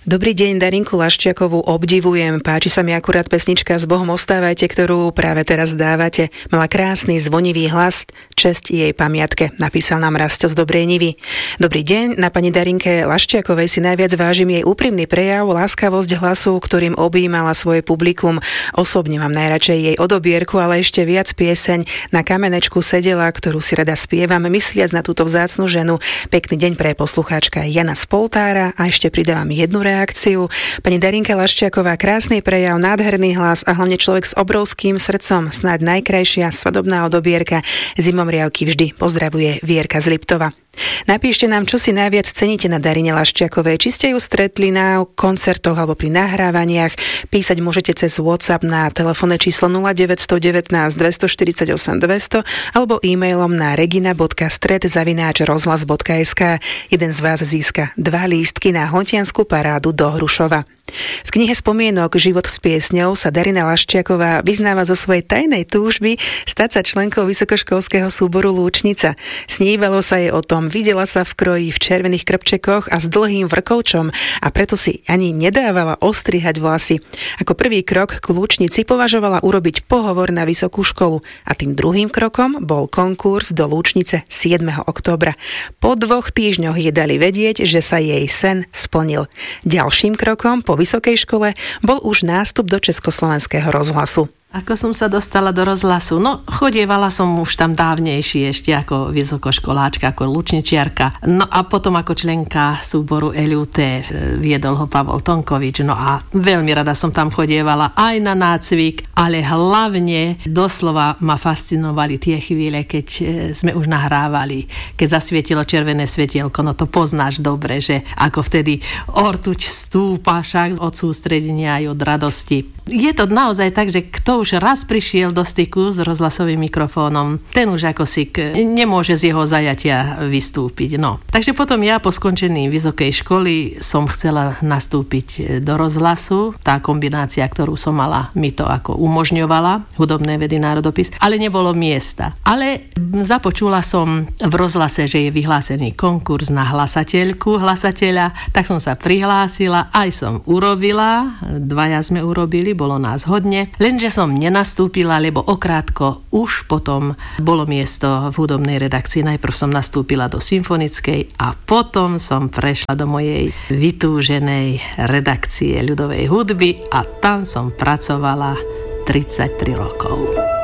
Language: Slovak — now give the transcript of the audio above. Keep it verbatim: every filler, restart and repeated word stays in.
Dobrý deň, Darinku Laščiakovú obdivujem. Páči sa mi akurát pesnička S Bohom ostávajte, ktorú práve teraz dávate. Mala krásny zvonivý hlas, česť jej pamiatke, napísal nám Rasto z Dobrej Nivy. Dobrý deň, na pani Darinke Laščiakovej si najviac vážim jej úprimný prejav, láskavosť hlasu, ktorým objímala svoje publikum. Osobne mám najradšej jej odobierku, ale ešte viac pieseň Na kamenečku sedela, ktorú si rada spievam, mysliac na túto vzácnu ženu. Pekný deň pre poslucháčka Jana z Poltára a ešte pridávam jednu reakciu. Pani Darinka Laščiaková, krásny prejav, nádherný hlas a hlavne človek s obrovským srdcom, snáď najkrajšia svadobná odobierka. Zimomriavky vždy pozdravuje Vierka z Liptova. Napíšte nám, čo si najviac ceníte na Darine Laščiakovej. Či ste ju stretli na koncertoch alebo pri nahrávaniach. Písať môžete cez WhatsApp na telefónne číslo nula deväť jedna deväť, dvestoštyridsaťosem dvesto alebo e-mailom na regina bodka stred zavináč rozhlas bodka es ká. Jeden z vás získa dva lístky na hontiansku parádu do Hrušova. V knihe spomienok Život s piesňou sa Darina Laščiaková vyznáva zo svojej tajnej túžby stať sa členkou vysokoškolského súboru Lúčnica. Snívalo sa jej o tom, videla sa v kroji, v červených krpčekoch a s dlhým vrkovčom a preto si ani nedávala ostrihať vlasy. Ako prvý krok k Lúčnici považovala urobiť pohovor na vysokú školu a tým druhým krokom bol konkurs do Lúčnice siedmeho októbra. Po dvoch týždňoch jej dali vedieť, že sa jej sen splnil. Ďalším krokom po vysokej škole bol už nástup do Československého rozhlasu. Ako som sa dostala do rozhlasu? No, chodievala som už tam dávnejšie ešte ako vysokoškoláčka, ako lučničiarka. No a potom ako členka súboru el ú té viedol ho Pavol Tonkovič. No a veľmi rada som tam chodievala aj na nácvik, ale hlavne doslova ma fascinovali tie chvíle, keď sme už nahrávali. Keď zasvietilo červené svetielko, no to poznáš dobre, že ako vtedy ortuť stúpa však od sústredenia aj od radosti. Je to naozaj tak, že kto už raz prišiel do styku s rozhlasovým mikrofónom, ten už ako si nemôže z jeho zajatia vystúpiť. No. Takže potom ja po skončení vysokej školy som chcela nastúpiť do rozhlasu. Tá kombinácia, ktorú som mala, mi to ako umožňovala, hudobné vedy, národopis, ale nebolo miesta. Ale započula som v rozhlase, že je vyhlásený konkurs na hlasateľku, hlasateľa, tak som sa prihlásila, aj som urobila, dvaja sme urobili, bolo nás hodne, lenže som nenastúpila, lebo okrátko už potom bolo miesto v hudobnej redakcii. Najprv som nastúpila do symfonickej a potom som prešla do mojej vytúženej redakcie ľudovej hudby a tam som pracovala tridsaťtri rokov.